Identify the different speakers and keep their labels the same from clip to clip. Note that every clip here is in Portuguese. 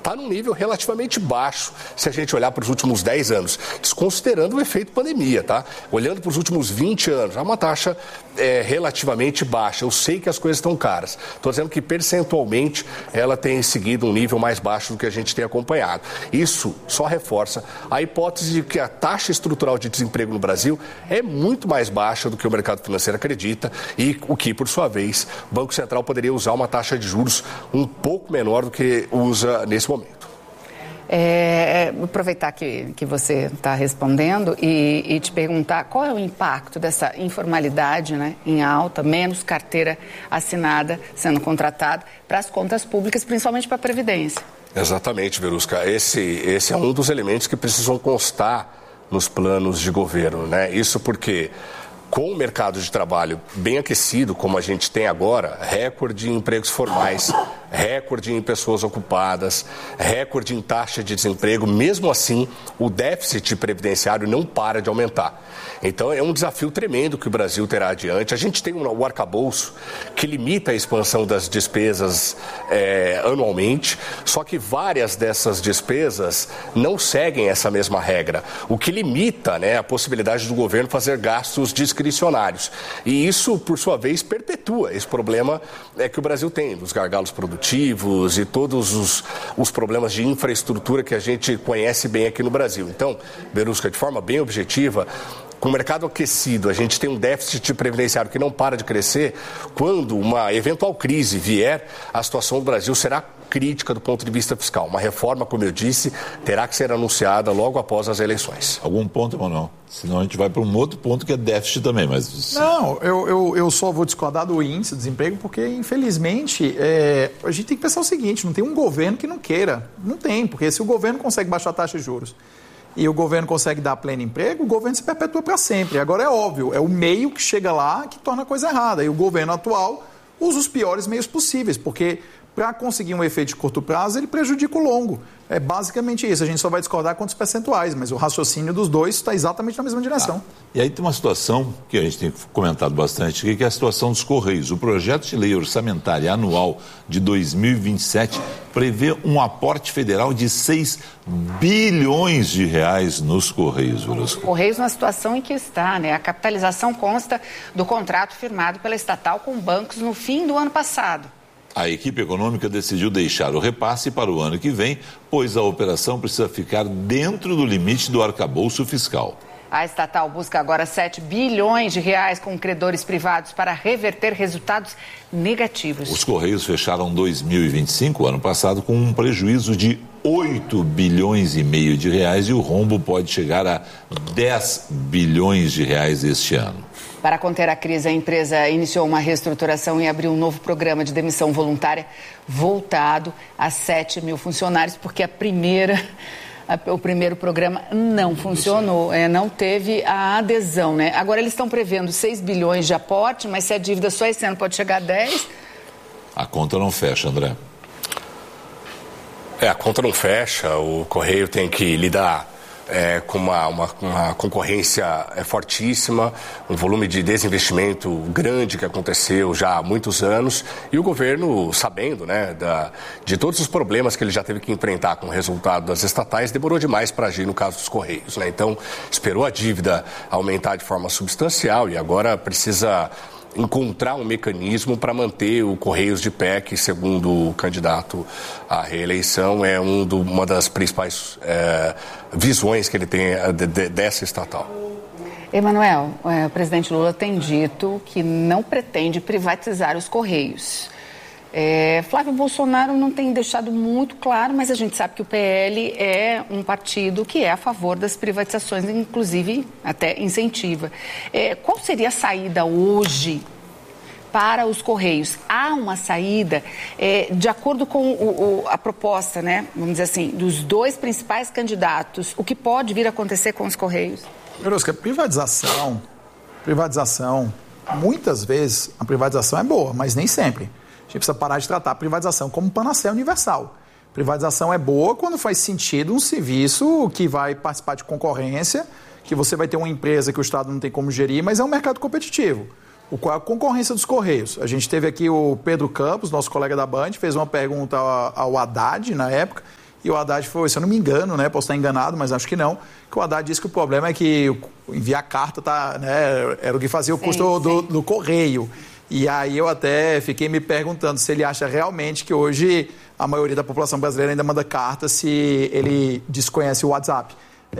Speaker 1: está num nível relativamente baixo, se a gente olhar para os últimos 10 anos, desconsiderando o efeito pandemia, tá? Olhando para os últimos 20 anos, é uma taxa relativamente baixa. Eu sei que as coisas estão caras. Estou dizendo que percentualmente ela tem seguido um nível mais baixo do que a gente tem acompanhado. Isso só reforça a hipótese de que a taxa estrutural de desemprego no Brasil é muito mais baixa do que o mercado financeiro acredita e o que, por sua vez, o Banco Central poderia usar uma taxa de juros um pouco menor do que usa nesse momento.
Speaker 2: Aproveitar que você está respondendo e te perguntar qual é o impacto dessa informalidade, né, em alta, menos carteira assinada sendo contratada para as contas públicas, principalmente para a Previdência.
Speaker 1: Exatamente, Verusca. Esse é um dos elementos que precisam constar nos planos de governo, né? Isso porque, com o mercado de trabalho bem aquecido, como a gente tem agora, recorde em empregos formais, recorde em pessoas ocupadas, recorde em taxa de desemprego, mesmo assim, o déficit previdenciário não para de aumentar. Então, é um desafio tremendo que o Brasil terá adiante. A gente tem o arcabouço que limita a expansão das despesas anualmente, só que várias dessas despesas não seguem essa mesma regra, o que limita, né, a possibilidade do governo fazer gastos discricionários. E isso, por sua vez, perpetua esse problema que o Brasil tem, dos gargalos produtivos e todos os problemas de infraestrutura que a gente conhece bem aqui no Brasil. Então, Verusca, de forma bem objetiva, com o mercado aquecido, a gente tem um déficit previdenciário que não para de crescer. Quando uma eventual crise vier, a situação do Brasil será crítica do ponto de vista fiscal. Uma reforma, como eu disse, terá que ser anunciada logo após as eleições.
Speaker 3: Algum ponto, Emanuel? Senão a gente vai para um outro ponto que é déficit também. Mas...
Speaker 4: Não, eu só vou discordar do índice de desemprego porque, infelizmente, a gente tem que pensar o seguinte, não tem um governo que não queira. Não tem, porque se o governo consegue baixar a taxa de juros e o governo consegue dar pleno emprego, o governo se perpetua para sempre. Agora é óbvio, é o meio que chega lá que torna a coisa errada. E o governo atual usa os piores meios possíveis, porque para conseguir um efeito de curto prazo, ele prejudica o longo. É basicamente isso. A gente só vai discordar quantos percentuais, mas o raciocínio dos dois está exatamente na mesma direção.
Speaker 3: E aí tem uma situação que a gente tem comentado bastante, que é a situação dos Correios. O projeto de lei orçamentária anual de 2027 prevê um aporte federal de 6 bilhões de reais nos Correios.
Speaker 2: Correios na situação em que está, né? A capitalização consta do contrato firmado pela estatal com bancos no fim do ano passado.
Speaker 3: A equipe econômica decidiu deixar o repasse para o ano que vem, pois a operação precisa ficar dentro do limite do arcabouço fiscal.
Speaker 2: A estatal busca agora 7 bilhões de reais com credores privados para reverter resultados negativos.
Speaker 3: Os Correios fecharam 2025, ano passado, com um prejuízo de 8 bilhões e meio de reais e o rombo pode chegar a 10 bilhões de reais este ano.
Speaker 2: Para conter a crise, a empresa iniciou uma reestruturação e abriu um novo programa de demissão voluntária voltado a 7 mil funcionários, porque o primeiro programa não funcionou, não teve a adesão, né? Agora eles estão prevendo 6 bilhões de aporte, mas se a dívida só esse ano pode chegar a 10...
Speaker 3: A conta não fecha, André.
Speaker 1: A conta não fecha, o Correio tem que lidar com uma concorrência fortíssima, um volume de desinvestimento grande que aconteceu já há muitos anos e o governo, sabendo, né, de todos os problemas que ele já teve que enfrentar com o resultado das estatais, demorou demais para agir no caso dos Correios, né? Então, esperou a dívida aumentar de forma substancial e agora precisa encontrar um mecanismo para manter o Correios de pé, que, segundo o candidato à reeleição, é uma das principais visões que ele tem dessa estatal.
Speaker 2: Emanuel, o presidente Lula tem dito que não pretende privatizar os Correios. Flávio Bolsonaro não tem deixado muito claro, mas a gente sabe que o PL é um partido que é a favor das privatizações, inclusive até incentiva. Qual seria a saída hoje para os Correios? Há uma saída de acordo com a proposta, né, vamos dizer assim, dos dois principais candidatos, o que pode vir a acontecer com os Correios?
Speaker 4: Verusca, privatização, muitas vezes a privatização é boa, mas nem sempre. A gente precisa parar de tratar a privatização como panaceia universal. Privatização é boa quando faz sentido um serviço que vai participar de concorrência, que você vai ter uma empresa que o Estado não tem como gerir, mas é um mercado competitivo. Qual é a concorrência dos Correios? A gente teve aqui o Pedro Campos, nosso colega da Band, fez uma pergunta ao Haddad na época, E o Haddad foi, se eu não me engano, né, posso estar enganado, mas acho que não, que o Haddad disse que o problema é que enviar carta era o que fazia o custo do correio. E aí eu até fiquei me perguntando se ele acha realmente que hoje a maioria da população brasileira ainda manda carta se ele desconhece o WhatsApp.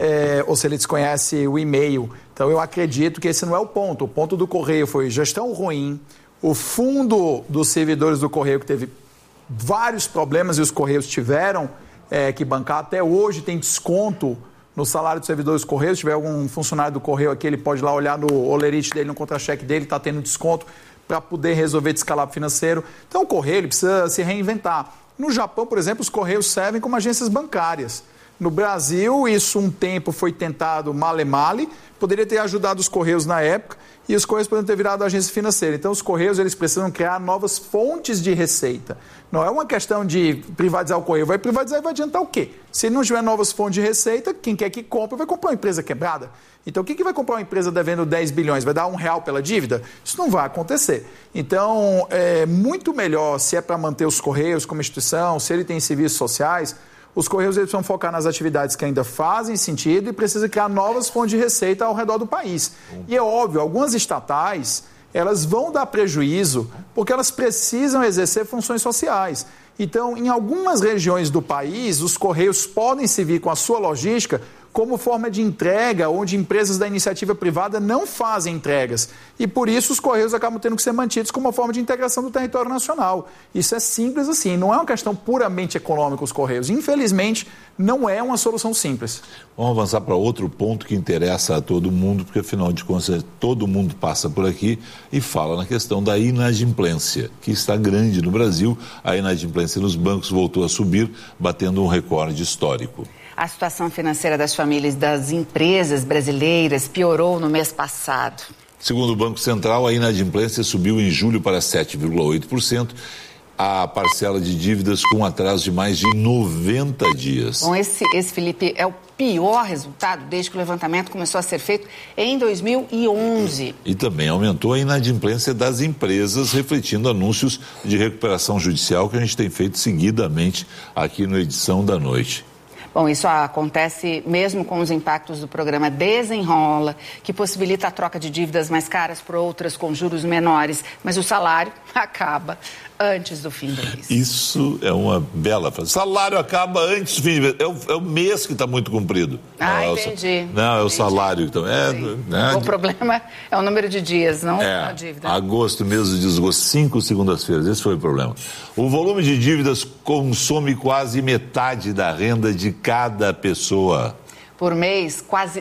Speaker 4: Ou se ele desconhece o e-mail. Então eu acredito que esse não é o ponto. O ponto do Correio foi gestão ruim, o fundo dos servidores do Correio que teve vários problemas e os Correios tiveram que bancar. Até hoje tem desconto no salário dos servidores do Correio. Se tiver algum funcionário do Correio aqui, ele pode ir lá olhar no olerite dele, no contra-cheque dele, está tendo desconto para poder resolver descalabro financeiro. Então o Correio ele precisa se reinventar. No Japão, por exemplo, os Correios servem como agências bancárias. No Brasil, isso um tempo foi tentado male-male, poderia ter ajudado os Correios na época e os Correios poderiam ter virado agência financeira. Então, os Correios eles precisam criar novas fontes de receita. Não é uma questão de privatizar o Correio. Vai privatizar e vai adiantar o quê? Se não tiver novas fontes de receita, quem quer que compre vai comprar uma empresa quebrada. Então, quem que vai comprar uma empresa devendo 10 bilhões? Vai dar R$1 pela dívida? Isso não vai acontecer. Então, é muito melhor, se é para manter os Correios como instituição, se ele tem serviços sociais, os Correios eles precisam focar nas atividades que ainda fazem sentido e precisa criar novas fontes de receita ao redor do país. E é óbvio, algumas estatais, elas vão dar prejuízo porque elas precisam exercer funções sociais. Então, em algumas regiões do país, os Correios podem servir com a sua logística como forma de entrega, onde empresas da iniciativa privada não fazem entregas. E por isso os Correios acabam tendo que ser mantidos como uma forma de integração do território nacional. Isso é simples assim, não é uma questão puramente econômica os Correios. Infelizmente, não é uma solução simples.
Speaker 3: Vamos avançar para outro ponto que interessa a todo mundo, porque afinal de contas todo mundo passa por aqui e fala na questão da inadimplência, que está grande no Brasil. A inadimplência nos bancos voltou a subir, batendo um recorde histórico.
Speaker 2: A situação financeira das famílias das empresas brasileiras piorou no mês passado.
Speaker 3: Segundo o Banco Central, a inadimplência subiu em julho para 7,8%, a parcela de dívidas com atraso de mais de 90 dias.
Speaker 2: Bom, esse, Felipe, é o pior resultado desde que o levantamento começou a ser feito em 2011.
Speaker 3: E também aumentou a inadimplência das empresas, refletindo anúncios de recuperação judicial que a gente tem feito seguidamente aqui no Edição da Noite.
Speaker 2: Bom, isso acontece mesmo com os impactos do programa Desenrola, que possibilita a troca de dívidas mais caras por outras com juros menores, mas o salário acaba antes do fim do mês.
Speaker 3: Isso é uma bela frase. Salário acaba antes do fim do mês. É o mês que está muito comprido.
Speaker 2: Entendi.
Speaker 3: Não, é o salário. Então,
Speaker 2: O problema é o número de dias, não a dívida.
Speaker 3: Agosto, mês de desgosto, 5 segundas-feiras. Esse foi o problema. O volume de dívidas consome quase metade da renda de cada pessoa.
Speaker 2: Por mês, quase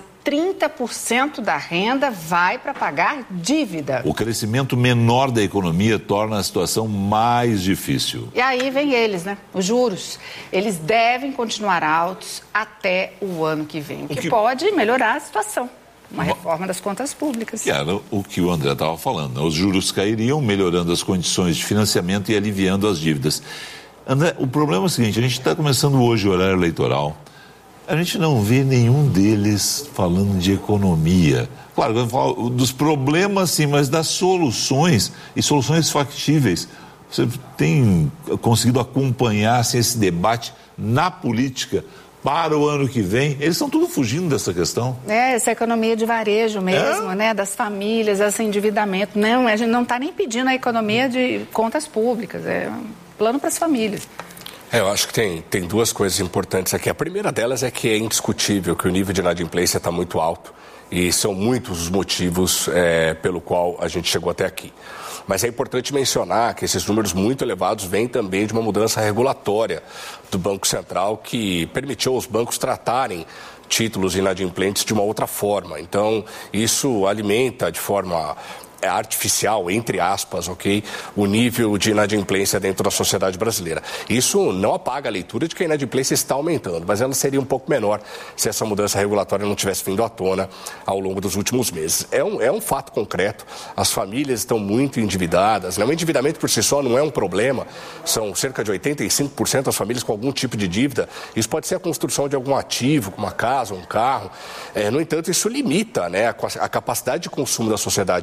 Speaker 2: 30% da renda vai para pagar dívida.
Speaker 3: O crescimento menor da economia torna a situação mais difícil.
Speaker 2: E aí vem eles, né? Os juros. Eles devem continuar altos até o ano que vem, o que pode melhorar a situação. Uma reforma das contas públicas.
Speaker 3: Que era o que o André estava falando. Os juros cairiam, melhorando as condições de financiamento e aliviando as dívidas. André, o problema é o seguinte, a gente está começando hoje o horário eleitoral. A gente não vê nenhum deles falando de economia. Claro, eu falo dos problemas sim, mas das soluções e soluções factíveis. Você tem conseguido acompanhar assim, esse debate na política para o ano que vem? Eles estão tudo fugindo dessa questão.
Speaker 2: Essa economia de varejo mesmo, né? Das famílias, esse endividamento. Não, a gente não está nem pedindo a economia de contas públicas, é um plano para as famílias.
Speaker 1: Eu acho que tem duas coisas importantes aqui. A primeira delas é que é indiscutível que o nível de inadimplência está muito alto e são muitos os motivos pelo qual a gente chegou até aqui. Mas é importante mencionar que esses números muito elevados vêm também de uma mudança regulatória do Banco Central que permitiu aos bancos tratarem títulos inadimplentes de uma outra forma. Então, isso alimenta de forma artificial, entre aspas, ok, o nível de inadimplência dentro da sociedade brasileira. Isso não apaga a leitura de que a inadimplência está aumentando, mas ela seria um pouco menor se essa mudança regulatória não tivesse vindo à tona ao longo dos últimos meses. É um fato concreto, as famílias estão muito endividadas, né? O endividamento por si só não é um problema, são cerca de 85% das famílias com algum tipo de dívida, isso pode ser a construção de algum ativo, como uma casa, um carro, no entanto, isso limita, né, a capacidade de consumo da sociedade de modo geral.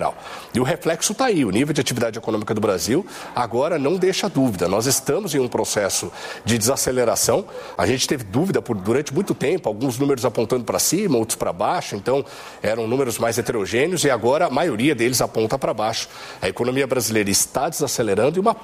Speaker 1: Federal. E o reflexo está aí, o nível de atividade econômica do Brasil agora não deixa dúvida. Nós estamos em um processo de desaceleração, a gente teve dúvida durante muito tempo, alguns números apontando para cima, outros para baixo, então eram números mais heterogêneos e agora a maioria deles aponta para baixo. A economia brasileira está desacelerando e uma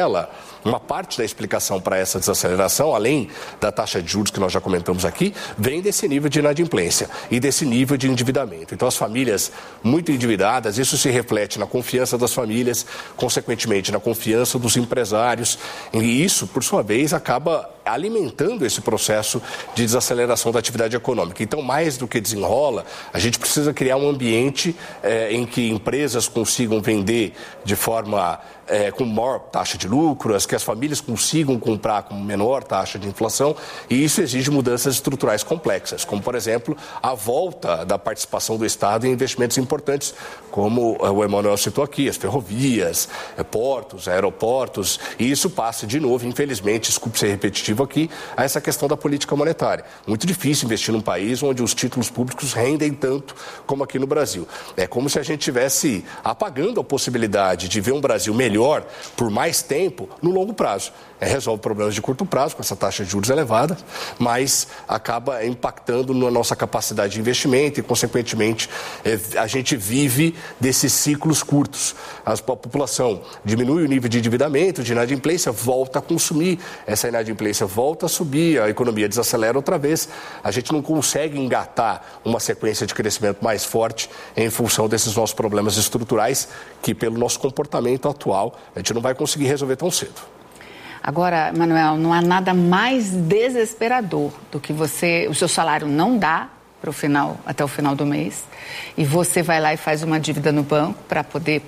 Speaker 1: parte da explicação para essa desaceleração, além da taxa de juros que nós já comentamos aqui, vem desse nível de inadimplência e desse nível de endividamento. Então, as famílias muito endividadas, isso se reflete na confiança das famílias, consequentemente na confiança dos empresários, e isso, por sua vez, acaba alimentando esse processo de desaceleração da atividade econômica. Então, mais do que desenrola, a gente precisa criar um ambiente em que empresas consigam vender de forma com maior taxa de lucro, que as famílias consigam comprar com menor taxa de inflação, e isso exige mudanças estruturais complexas, como, por exemplo, a volta da participação do Estado em investimentos importantes, como o Emanuel citou aqui, as ferrovias, portos, aeroportos, e isso passa de novo, infelizmente, desculpe ser repetitivo aqui, a essa questão da política monetária. Muito difícil investir num país onde os títulos públicos rendem tanto como aqui no Brasil. É como se a gente estivesse apagando a possibilidade de ver um Brasil melhor por mais tempo no longo prazo. Resolve problemas de curto prazo com essa taxa de juros elevada, mas acaba impactando na nossa capacidade de investimento e, consequentemente, a gente vive desses ciclos curtos. A população diminui o nível de endividamento, de inadimplência, volta a consumir, essa inadimplência volta a subir, a economia desacelera outra vez, a gente não consegue engatar uma sequência de crescimento mais forte em função desses nossos problemas estruturais que, pelo nosso comportamento atual, a gente não vai conseguir resolver tão cedo.
Speaker 2: Agora, Manuel, não há nada mais desesperador do que o seu salário não dá até o final do mês, e você vai lá e faz uma dívida no banco para poder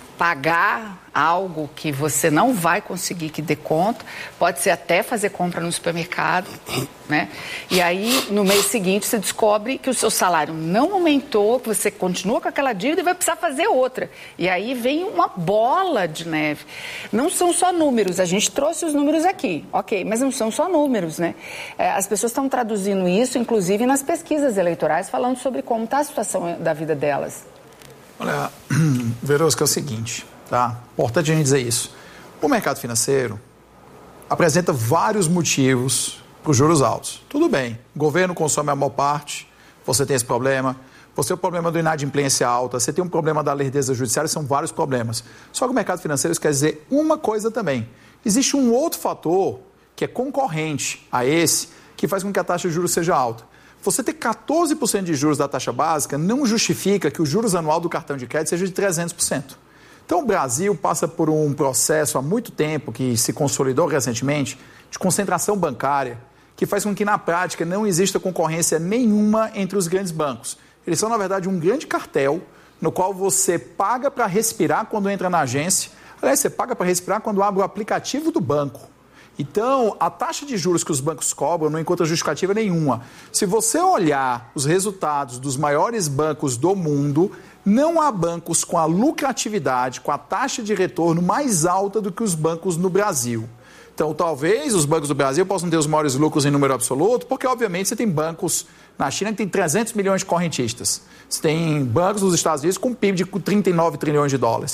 Speaker 2: pagar algo que você não vai conseguir que dê conta, pode ser até fazer compra no supermercado, né? E aí, no mês seguinte, você descobre que o seu salário não aumentou, que você continua com aquela dívida e vai precisar fazer outra. E aí vem uma bola de neve. Não são só números, a gente trouxe os números aqui, ok, mas não são só números, né? As pessoas estão traduzindo isso, inclusive, nas pesquisas eleitorais, falando sobre como está a situação da vida delas.
Speaker 4: Olha, Verosca, é o seguinte, tá? Importante a gente dizer isso. O mercado financeiro apresenta vários motivos para os juros altos. Tudo bem, o governo consome a maior parte, você tem esse problema, você tem o problema do inadimplência alta, você tem um problema da lerdeza judiciária, são vários problemas. Só que o mercado financeiro quer dizer uma coisa também. Existe um outro fator que é concorrente a esse, que faz com que a taxa de juros seja alta. Você ter 14% de juros da taxa básica não justifica que o juros anual do cartão de crédito seja de 300%. Então, o Brasil passa por um processo há muito tempo, que se consolidou recentemente, de concentração bancária, que faz com que, na prática, não exista concorrência nenhuma entre os grandes bancos. Eles são, na verdade, um grande cartel, no qual você paga para respirar quando entra na agência. Aliás, você paga para respirar quando abre o aplicativo do banco. Então, a taxa de juros que os bancos cobram não encontra justificativa nenhuma. Se você olhar os resultados dos maiores bancos do mundo, não há bancos com a lucratividade, com a taxa de retorno mais alta do que os bancos no Brasil. Então, talvez os bancos do Brasil possam ter os maiores lucros em número absoluto, porque, obviamente, você tem bancos na China que tem 300 milhões de correntistas. Você tem bancos nos Estados Unidos com PIB de 39 trilhões de dólares.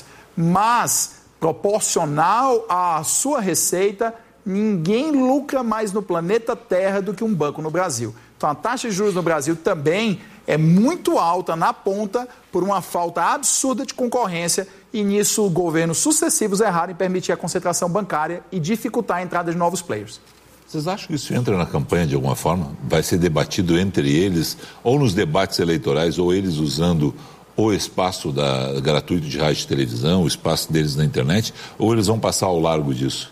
Speaker 4: Mas, proporcional à sua receita, ninguém lucra mais no planeta Terra do que um banco no Brasil. Então, a taxa de juros no Brasil também é muito alta na ponta por uma falta absurda de concorrência, e nisso governos sucessivos erraram em permitir a concentração bancária e dificultar a entrada de novos players.
Speaker 3: Vocês acham que isso entra na campanha de alguma forma? Vai ser debatido entre eles, ou nos debates eleitorais, ou eles usando o espaço gratuito de rádio e televisão, o espaço deles na internet, ou eles vão passar ao largo disso?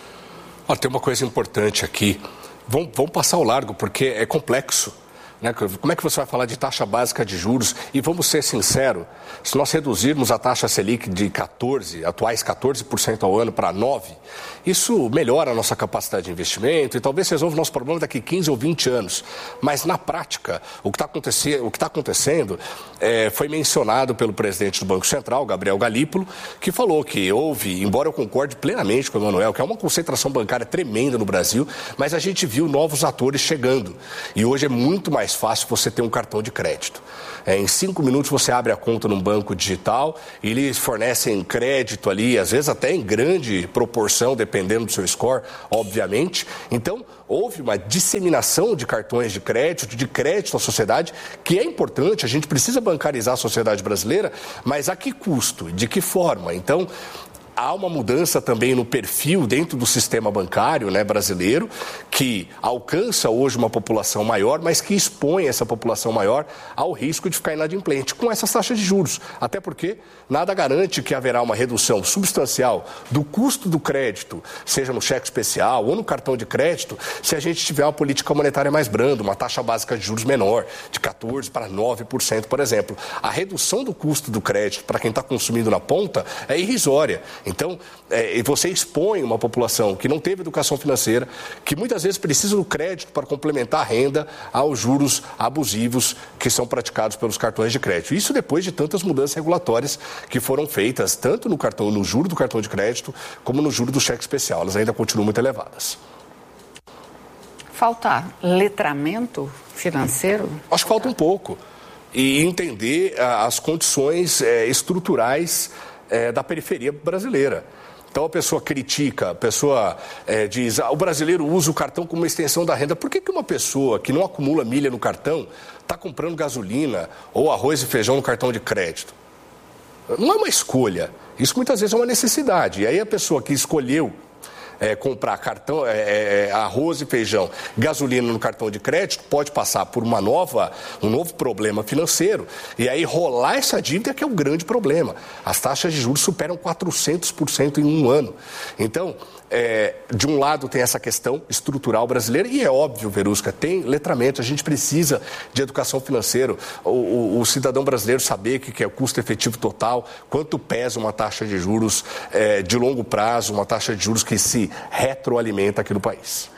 Speaker 1: Tem uma coisa importante aqui. Vamos passar ao largo, porque é complexo. Né? Como é que você vai falar de taxa básica de juros? E vamos ser sinceros, se nós reduzirmos a taxa Selic de atuais 14% ao ano para 9%, isso melhora a nossa capacidade de investimento e talvez resolva o nosso problema daqui 15 ou 20 anos. Mas, na prática, o que está acontecendo foi mencionado pelo presidente do Banco Central, Gabriel Galípolo, que falou que houve, embora eu concorde plenamente com o Emanuel, que é uma concentração bancária tremenda no Brasil, mas a gente viu novos atores chegando. E hoje é muito mais fácil você ter um cartão de crédito. Em 5 minutos você abre a conta num banco digital e eles fornecem crédito ali, às vezes até em grande proporção, dependendo do seu score, obviamente. Então, houve uma disseminação de cartões de crédito na sociedade, que é importante, a gente precisa bancarizar a sociedade brasileira, mas a que custo? De que forma? Então, há uma mudança também no perfil dentro do sistema bancário, né, brasileiro, que alcança hoje uma população maior, mas que expõe essa população maior ao risco de ficar inadimplente com essas taxas de juros. Até porque nada garante que haverá uma redução substancial do custo do crédito, seja no cheque especial ou no cartão de crédito, se a gente tiver uma política monetária mais branda, uma taxa básica de juros menor, de 14% para 9%, por exemplo. A redução do custo do crédito para quem está consumindo na ponta é irrisória. Então, você expõe uma população que não teve educação financeira, que muitas vezes precisa do crédito para complementar a renda aos juros abusivos que são praticados pelos cartões de crédito. Isso depois de tantas mudanças regulatórias que foram feitas, tanto no juro do cartão de crédito, como no juro do cheque especial. Elas ainda continuam muito elevadas.
Speaker 2: Falta letramento financeiro?
Speaker 1: Acho que falta um pouco. E entender as condições estruturais da periferia brasileira. Então a pessoa critica, a pessoa diz, o brasileiro usa o cartão como uma extensão da renda. Por que uma pessoa que não acumula milha no cartão está comprando gasolina ou arroz e feijão no cartão de crédito? Não é uma escolha, isso muitas vezes é uma necessidade. E aí a pessoa que escolheu comprar arroz e feijão, gasolina no cartão de crédito, pode passar por um novo problema financeiro e aí rolar essa dívida que é o grande problema. As taxas de juros superam 400% em um ano. Então, de um lado tem essa questão estrutural brasileira e é óbvio, Verusca, tem letramento, a gente precisa de educação financeira, o cidadão brasileiro saber o que é o custo efetivo total, quanto pesa uma taxa de juros de longo prazo, uma taxa de juros que se retroalimenta aqui no país.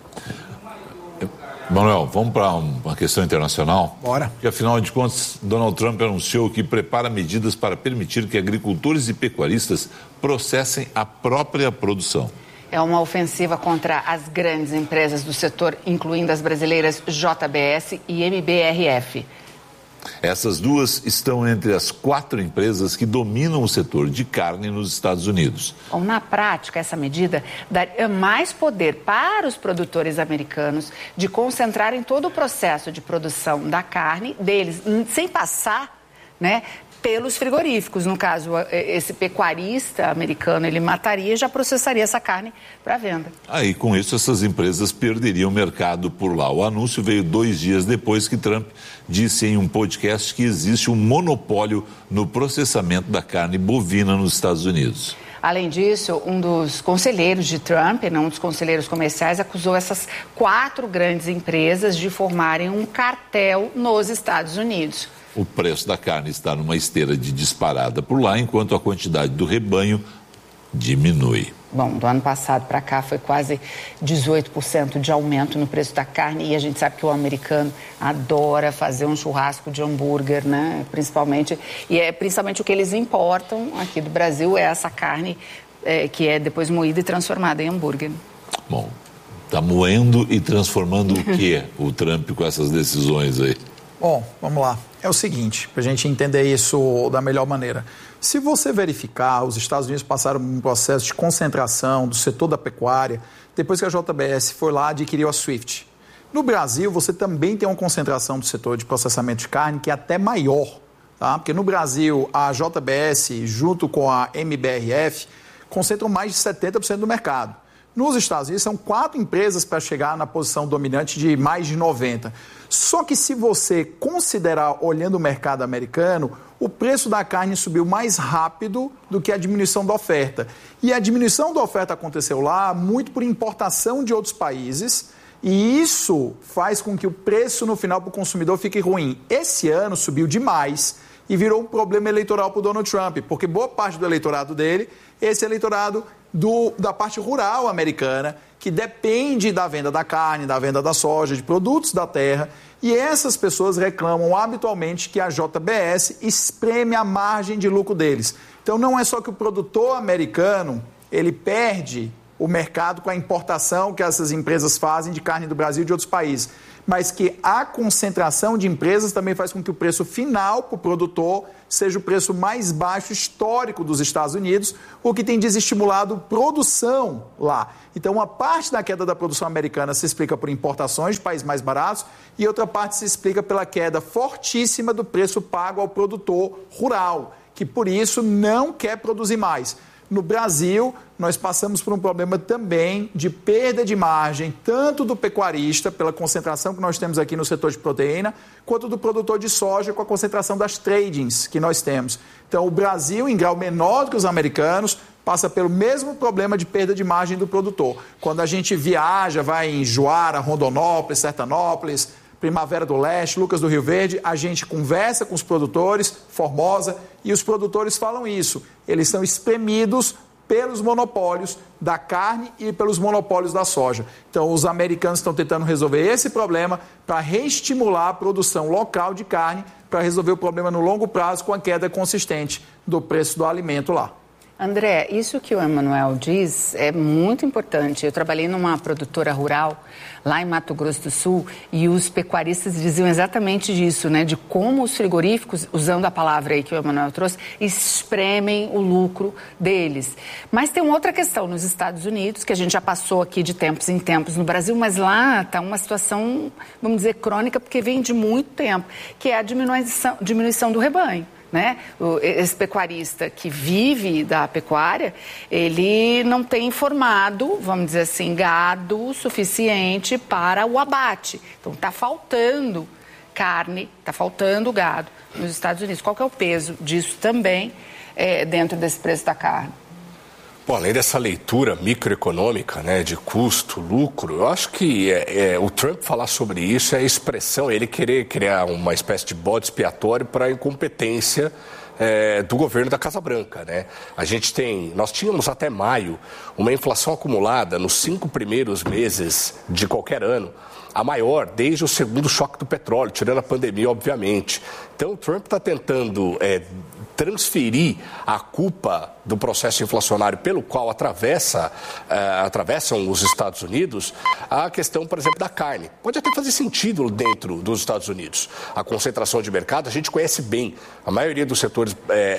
Speaker 3: Manuel, vamos para uma questão internacional?
Speaker 4: Bora.
Speaker 3: Porque, afinal de contas, Donald Trump anunciou que prepara medidas para permitir que agricultores e pecuaristas processem a própria produção.
Speaker 2: É uma ofensiva contra as grandes empresas do setor, incluindo as brasileiras JBS e MBRF.
Speaker 3: Essas duas estão entre as 4 empresas que dominam o setor de carne nos Estados Unidos.
Speaker 2: Bom, na prática, essa medida daria mais poder para os produtores americanos de concentrarem todo o processo de produção da carne deles, sem passar, né, pelos frigoríficos. No caso, esse pecuarista americano, ele mataria e já processaria essa carne para venda.
Speaker 3: Aí, com isso, essas empresas perderiam mercado por lá. O anúncio veio 2 dias depois que Trump disse em um podcast que existe um monopólio no processamento da carne bovina nos Estados Unidos.
Speaker 2: Além disso, um dos conselheiros de Trump, um dos conselheiros comerciais, acusou essas 4 grandes empresas de formarem um cartel nos Estados Unidos.
Speaker 3: O preço da carne está numa esteira de disparada por lá, enquanto a quantidade do rebanho diminui.
Speaker 2: Bom, do ano passado para cá foi quase 18% de aumento no preço da carne e a gente sabe que o americano adora fazer um churrasco de hambúrguer, né? Principalmente o que eles importam aqui do Brasil é essa carne que é depois moída e transformada em hambúrguer.
Speaker 3: Bom, está moendo e transformando o quê? O Trump com essas decisões aí?
Speaker 4: Bom, vamos lá. É o seguinte, para a gente entender isso da melhor maneira. Se você verificar, os Estados Unidos passaram um processo de concentração do setor da pecuária, depois que a JBS foi lá e adquiriu a Swift. No Brasil, você também tem uma concentração do setor de processamento de carne que é até maior, tá? Porque no Brasil, a JBS, junto com a MBRF, concentram mais de 70% do mercado. Nos Estados Unidos, são 4 empresas para chegar na posição dominante de mais de 90%. Só que se você considerar, olhando o mercado americano, o preço da carne subiu mais rápido do que a diminuição da oferta. E a diminuição da oferta aconteceu lá muito por importação de outros países, e isso faz com que o preço no final para o consumidor fique ruim. Esse ano subiu demais e virou um problema eleitoral para o Donald Trump, porque boa parte do eleitorado dele, esse eleitorado da parte rural americana, que depende da venda da carne, da venda da soja, de produtos da terra, e essas pessoas reclamam habitualmente que a JBS espreme a margem de lucro deles. Então não é só que o produtor americano ele perde o mercado com a importação que essas empresas fazem de carne do Brasil e de outros países, mas que a concentração de empresas também faz com que o preço final para o produtor seja o preço mais baixo histórico dos Estados Unidos, o que tem desestimulado produção lá. Então, uma parte da queda da produção americana se explica por importações de países mais baratos e outra parte se explica pela queda fortíssima do preço pago ao produtor rural, que por isso não quer produzir mais. No Brasil, nós passamos por um problema também de perda de margem, tanto do pecuarista, pela concentração que nós temos aqui no setor de proteína, quanto do produtor de soja, com a concentração das tradings que nós temos. Então, o Brasil, em grau menor do que os americanos, passa pelo mesmo problema de perda de margem do produtor. Quando a gente viaja, vai em Juara, Rondonópolis, Sertanópolis, Primavera do Leste, Lucas do Rio Verde, a gente conversa com os produtores, Formosa, e os produtores falam isso. Eles são espremidos pelos monopólios da carne e pelos monopólios da soja. Então, os americanos estão tentando resolver esse problema para reestimular a produção local de carne, para resolver o problema no longo prazo com a queda consistente do preço do alimento lá.
Speaker 2: André, isso que o Emanuel diz é muito importante. Eu trabalhei numa produtora rural lá em Mato Grosso do Sul e os pecuaristas diziam exatamente disso, né? De como os frigoríficos, usando a palavra aí que o Emanuel trouxe, espremem o lucro deles. Mas tem uma outra questão nos Estados Unidos, que a gente já passou aqui de tempos em tempos no Brasil, mas lá está uma situação, vamos dizer, crônica, porque vem de muito tempo, que é a diminuição do rebanho. Né? Esse pecuarista que vive da pecuária, ele não tem formado, vamos dizer assim, gado suficiente para o abate. Então está faltando carne, está faltando gado nos Estados Unidos. Qual que é o peso disso também dentro desse preço da carne?
Speaker 1: Bom, além dessa leitura microeconômica, né, de custo, lucro, eu acho que o Trump falar sobre isso é a expressão, ele querer criar uma espécie de bode expiatório para a incompetência do governo da Casa Branca, né? Nós tínhamos até maio uma inflação acumulada nos 5 primeiros meses de qualquer ano, a maior desde o segundo choque do petróleo, tirando a pandemia, obviamente. Então, o Trump está tentando transferir a culpa do processo inflacionário pelo qual atravessam os Estados Unidos a questão, por exemplo, da carne. Pode até fazer sentido dentro dos Estados Unidos. A concentração de mercado, a gente conhece bem. A maioria dos setores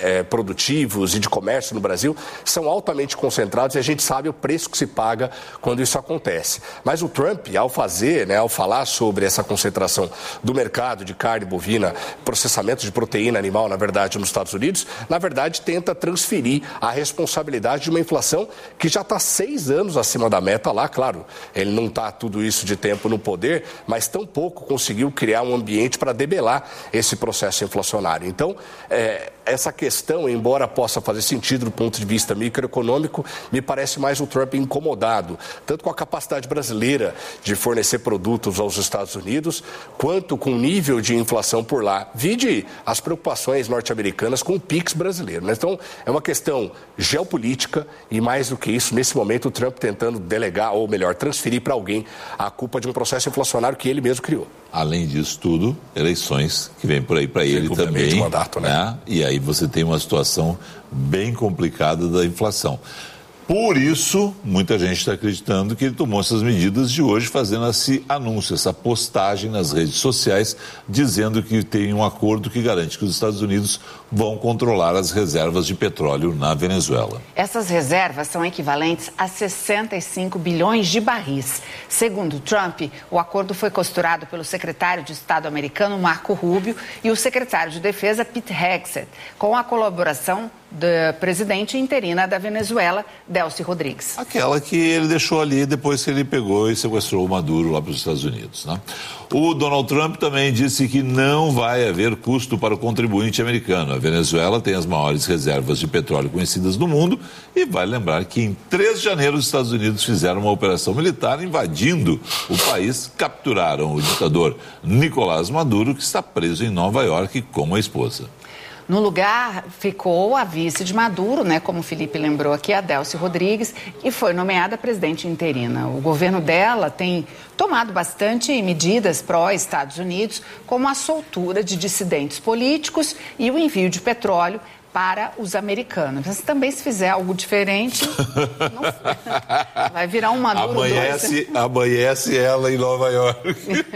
Speaker 1: produtivos e de comércio no Brasil são altamente concentrados e a gente sabe o preço que se paga quando isso acontece. Mas o Trump, ao falar sobre essa concentração do mercado de carne bovina, processamento de proteína animal, na verdade, nos Estados Unidos, na verdade, tenta transferir a responsabilidade de uma inflação que já está 6 anos acima da meta lá. Claro, ele não está tudo isso de tempo no poder, mas tampouco conseguiu criar um ambiente para debelar esse processo inflacionário. Então, essa questão, embora possa fazer sentido do ponto de vista microeconômico, me parece mais o Trump incomodado, tanto com a capacidade brasileira de fornecer produtos aos Estados Unidos, quanto com o nível de inflação por lá. Vide as preocupações norte-americanas com o PIX brasileiro, né? Então, é uma questão geopolítica e, mais do que isso, nesse momento, o Trump tentando delegar, ou melhor, transferir para alguém a culpa de um processo inflacionário que ele mesmo criou.
Speaker 3: Além disso tudo, eleições que vem por aí para ele também.
Speaker 1: De mandato, né?
Speaker 3: E aí você tem uma situação bem complicada da inflação. Por isso, muita gente está acreditando que ele tomou essas medidas de hoje, fazendo esse anúncio, essa postagem nas redes sociais, dizendo que tem um acordo que garante que os Estados Unidos vão controlar as reservas de petróleo na Venezuela.
Speaker 2: Essas reservas são equivalentes a 65 bilhões de barris. Segundo Trump, o acordo foi costurado pelo secretário de Estado americano, Marco Rubio, e o secretário de Defesa, Pete Hegseth, com a colaboração da presidente interina da Venezuela, Delcy Rodrigues.
Speaker 3: Aquela que ele deixou ali depois que ele pegou e sequestrou o Maduro lá para os Estados Unidos, né? O Donald Trump também disse que não vai haver custo para o contribuinte americano. A Venezuela tem as maiores reservas de petróleo conhecidas no mundo e vai lembrar que em 3 de janeiro os Estados Unidos fizeram uma operação militar invadindo o país, capturaram o ditador Nicolás Maduro, que está preso em Nova York com a esposa.
Speaker 2: No lugar ficou a vice de Maduro, né, como o Felipe lembrou aqui, a Delcy Rodrigues, que foi nomeada presidente interina. O governo dela tem tomado bastante medidas pró-Estados Unidos, como a soltura de dissidentes políticos e o envio de petróleo para os americanos. Mas também, se fizer algo diferente, vai virar um Maduro.
Speaker 3: Amanhece ela em Nova York.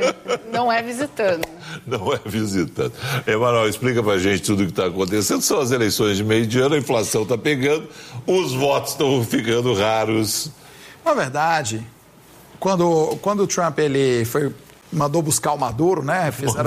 Speaker 2: Não é visitando.
Speaker 3: Não é visitando. Emanuel, explica pra gente tudo o que está acontecendo. São as eleições de meio de ano, a inflação está pegando, os votos estão ficando raros.
Speaker 4: Na verdade, quando o Trump mandou buscar o Maduro, né?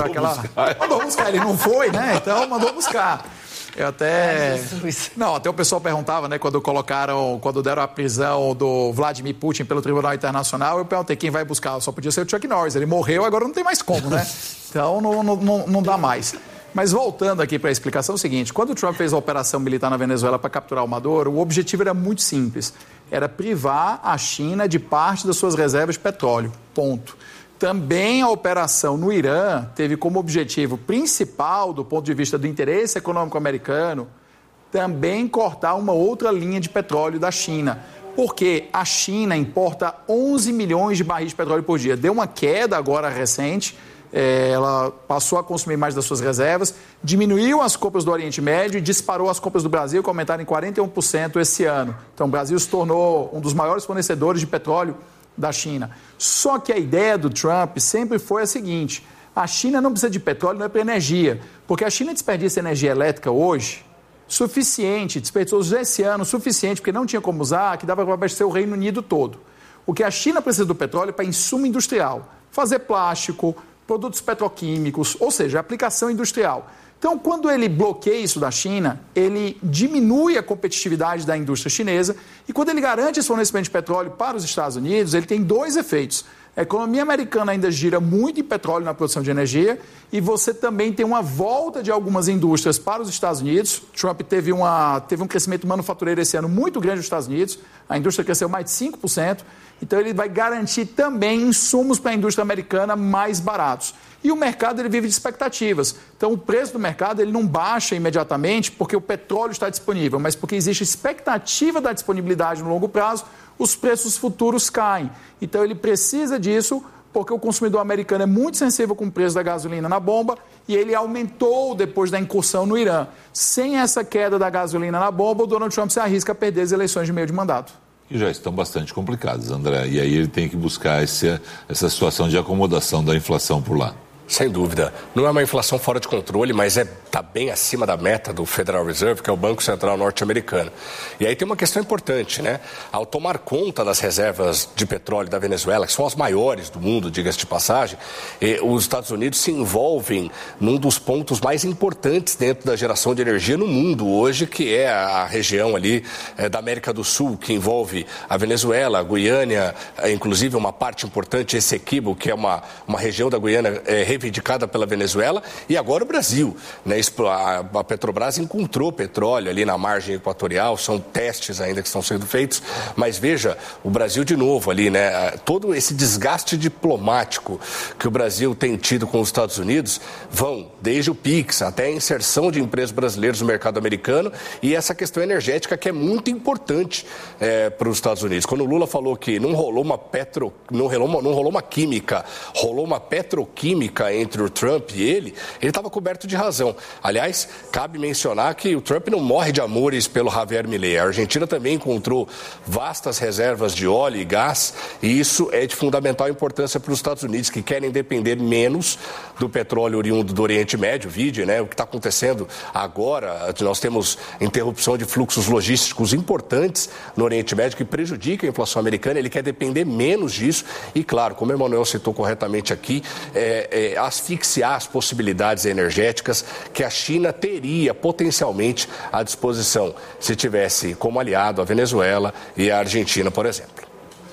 Speaker 4: Mandou buscar, ele não foi, né? Então mandou buscar. Eu até... até o pessoal perguntava, né? Quando deram a prisão do Vladimir Putin pelo Tribunal Internacional, eu perguntei quem vai buscar. Só podia ser o Chuck Norris. Ele morreu, agora não tem mais como, né? Então não dá mais. Mas voltando aqui para a explicação, é o seguinte: quando o Trump fez a operação militar na Venezuela para capturar o Maduro, o objetivo era muito simples. Era privar a China de parte das suas reservas de petróleo. Ponto. Também a operação no Irã teve como objetivo principal, do ponto de vista do interesse econômico americano, também cortar uma outra linha de petróleo da China. Porque a China importa 11 milhões de barris de petróleo por dia. Deu uma queda agora recente. Ela passou a consumir mais das suas reservas, diminuiu as compras do Oriente Médio e disparou as compras do Brasil, que aumentaram em 41% esse ano. Então, o Brasil se tornou um dos maiores fornecedores de petróleo da China. Só que a ideia do Trump sempre foi a seguinte: a China não precisa de petróleo, não é para energia, porque a China desperdiça energia elétrica hoje suficiente, desperdiçou esse ano suficiente, porque não tinha como usar, que dava para abastecer o Reino Unido todo. O que a China precisa do petróleo é para insumo industrial, fazer plástico, produtos petroquímicos, ou seja, aplicação industrial. Então, quando ele bloqueia isso da China, ele diminui a competitividade da indústria chinesa e quando ele garante esse fornecimento de petróleo para os Estados Unidos, ele tem dois efeitos. A economia americana ainda gira muito em petróleo na produção de energia e você também tem uma volta de algumas indústrias para os Estados Unidos. Trump teve um crescimento manufatureiro esse ano muito grande nos Estados Unidos, a indústria cresceu mais de 5%, então ele vai garantir também insumos para a indústria americana mais baratos. E o mercado ele vive de expectativas. Então o preço do mercado ele não baixa imediatamente porque o petróleo está disponível, mas porque existe expectativa da disponibilidade no longo prazo, os preços futuros caem. Então ele precisa disso porque o consumidor americano é muito sensível com o preço da gasolina na bomba e ele aumentou depois da incursão no Irã. Sem essa queda da gasolina na bomba, o Donald Trump se arrisca a perder as eleições de meio de mandato.
Speaker 3: Que já estão bastante complicadas, André. E aí ele tem que buscar essa situação de acomodação da inflação por lá.
Speaker 1: Sem dúvida. Não é uma inflação fora de controle, mas está bem acima da meta do Federal Reserve, que é o Banco Central norte-americano. E aí tem uma questão importante, né? Ao tomar conta das reservas de petróleo da Venezuela, que são as maiores do mundo, diga-se de passagem, os Estados Unidos se envolvem num dos pontos mais importantes dentro da geração de energia no mundo hoje, que é a região ali da América do Sul, que envolve a Venezuela, a Guiana, inclusive uma parte importante, Essequibo, que é uma região da Guiana reivindicada pela Venezuela, e agora o Brasil, né? A Petrobras encontrou petróleo ali na margem equatorial, são testes ainda que estão sendo feitos, mas veja, o Brasil de novo ali, né? Todo esse desgaste diplomático que o Brasil tem tido com os Estados Unidos vão desde o PIX até a inserção de empresas brasileiras no mercado americano e essa questão energética que é muito importante para os Estados Unidos. Quando o Lula falou que não rolou uma química, rolou uma petroquímica entre o Trump e ele estava coberto de razão. Aliás, cabe mencionar que o Trump não morre de amores pelo Javier Milei. A Argentina também encontrou vastas reservas de óleo e gás e isso é de fundamental importância para os Estados Unidos, que querem depender menos do petróleo oriundo do Oriente Médio. Vide, né, o que está acontecendo agora. Nós temos interrupção de fluxos logísticos importantes no Oriente Médio que prejudica a inflação americana. Ele quer depender menos disso e, claro, como o Emanuel citou corretamente aqui, asfixiar as possibilidades energéticas que a China teria potencialmente à disposição se tivesse como aliado a Venezuela e a Argentina, por exemplo.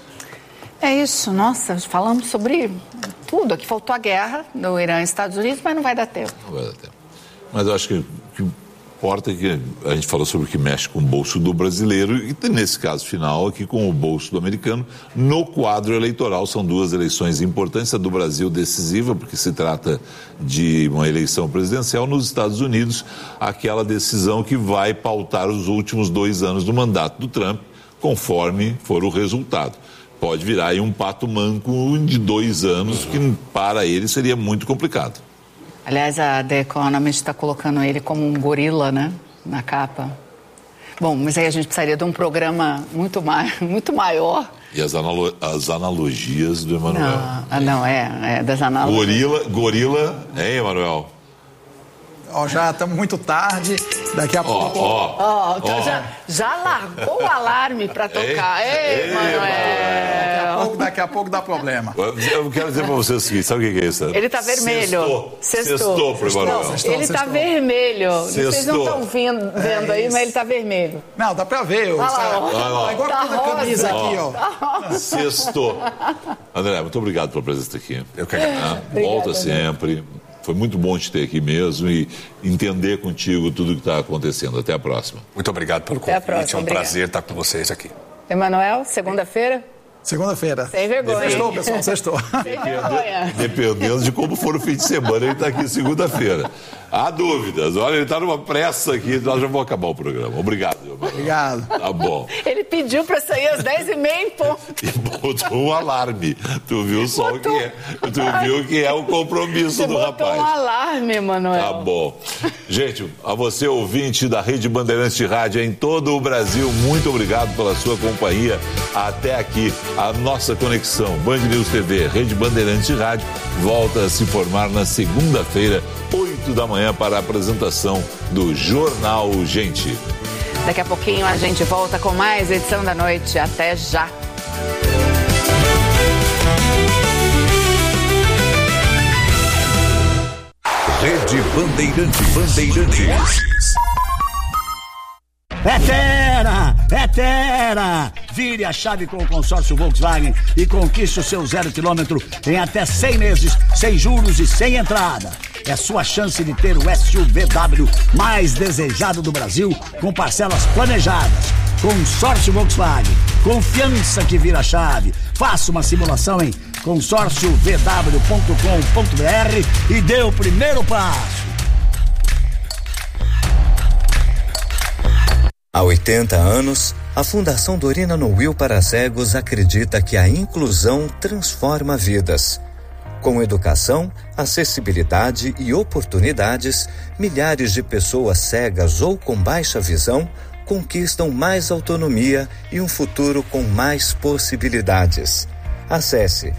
Speaker 2: É isso, nossa, falamos sobre tudo. Aqui faltou a guerra no Irã e Estados Unidos, mas não vai dar tempo.
Speaker 3: Não vai dar tempo. Mas eu acho que importa que a gente falou sobre o que mexe com o bolso do brasileiro e nesse caso final aqui com o bolso do americano no quadro eleitoral. São duas eleições importantes, a do Brasil decisiva porque se trata de uma eleição presidencial, nos Estados Unidos aquela decisão que vai pautar os últimos 2 anos do mandato do Trump conforme for o resultado. Pode virar aí um pato manco de 2 anos que para ele seria muito complicado.
Speaker 2: Aliás, a The Economist está colocando ele como um gorila, né? na capa. Bom, mas aí a gente precisaria de um programa muito maior.
Speaker 3: E as analogias do Emanuel.
Speaker 2: Não, das analogias.
Speaker 3: Gorila, hein, Emanuel?
Speaker 4: Já estamos muito tarde, daqui a pouco...
Speaker 2: Já largou o alarme para tocar. Ei, Manuel!
Speaker 4: Daqui a pouco dá problema.
Speaker 3: Eu quero dizer para vocês o seguinte, sabe o que é isso?
Speaker 2: Ele está vermelho.
Speaker 3: Sextou pro Emanuel.
Speaker 2: Ele está vermelho. Vocês não estão vendo aí, mas ele está vermelho.
Speaker 4: Não, dá para ver. Agora
Speaker 2: tá
Speaker 4: toda a camisa aqui, ó.
Speaker 3: Sextou. André, muito obrigado pela presença aqui.
Speaker 1: Eu que agradeço.
Speaker 3: Volta sempre. Foi muito bom te ter aqui mesmo e entender contigo tudo o que está acontecendo. Até a próxima.
Speaker 1: Muito obrigado pelo convite. É um prazer estar com vocês aqui.
Speaker 2: Emanuel, segunda-feira?
Speaker 4: Segunda-feira.
Speaker 2: Sem vergonha.
Speaker 4: Sextou, pessoal, sextou.
Speaker 2: Sem vergonha.
Speaker 3: Dependendo de como for o fim de semana, ele está aqui segunda-feira. Há dúvidas. Olha, ele está numa pressa aqui. Nós já vamos acabar o programa. Obrigado, Emanuel.
Speaker 4: Obrigado.
Speaker 3: Tá bom.
Speaker 2: Ele pediu para sair às 10h30 em ponto.
Speaker 3: E botou um alarme. Tu viu só o que é. Tu viu que é o compromisso do rapaz.
Speaker 2: Botou um alarme, Emanuel.
Speaker 3: Tá bom. Gente, a você, ouvinte da Rede Bandeirantes de Rádio em todo o Brasil, muito obrigado pela sua companhia até aqui. A nossa conexão Band News TV, Rede Bandeirantes de Rádio, volta a se formar na segunda-feira, 8 da manhã, para a apresentação do Jornal Gente.
Speaker 2: Daqui a pouquinho a gente volta com mais edição da noite. Até já.
Speaker 5: Rede Bandeirantes.
Speaker 6: É Terra! Vire a chave com o consórcio Volkswagen e conquiste o seu 0 km em até 100 meses, sem juros e sem entrada. É sua chance de ter o SUVW mais desejado do Brasil, com parcelas planejadas. Consórcio Volkswagen. Confiança que vira chave. Faça uma simulação em consórciovw.com.br e dê o primeiro passo.
Speaker 7: Há 80 anos, a Fundação Dorina Noil para Cegos acredita que a inclusão transforma vidas. Com educação, acessibilidade e oportunidades, milhares de pessoas cegas ou com baixa visão conquistam mais autonomia e um futuro com mais possibilidades. Acesse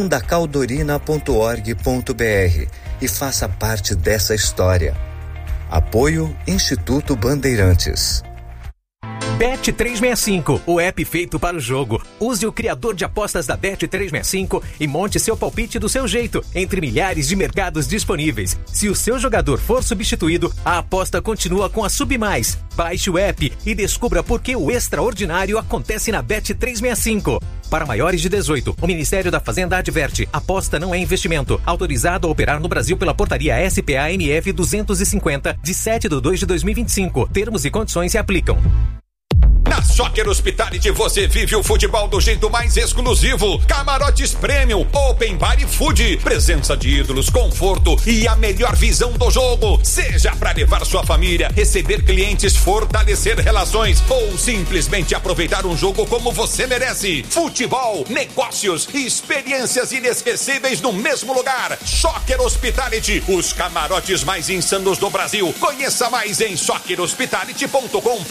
Speaker 7: fundacaldorina.org.br e faça parte dessa história. Apoio Instituto Bandeirantes.
Speaker 8: Bet365, o app feito para o jogo. Use o criador de apostas da Bet365 e monte seu palpite do seu jeito, entre milhares de mercados disponíveis. Se o seu jogador for substituído, a aposta continua com a Submais. Baixe o app e descubra por que o extraordinário acontece na Bet365. Para maiores de 18, o Ministério da Fazenda adverte: aposta não é investimento. Autorizado a operar no Brasil pela portaria SPA-NF 250, de 7/2/2025. Termos e condições se aplicam.
Speaker 9: Na Soccer Hospitality você vive o futebol do jeito mais exclusivo. Camarotes Premium, Open Bar e Food, presença de ídolos, conforto e a melhor visão do jogo. Seja para levar sua família, receber clientes, fortalecer relações ou simplesmente aproveitar um jogo como você merece. Futebol, negócios e experiências inesquecíveis no mesmo lugar. Soccer Hospitality, os camarotes mais insanos do Brasil. Conheça mais em soccerhospitality.com.br.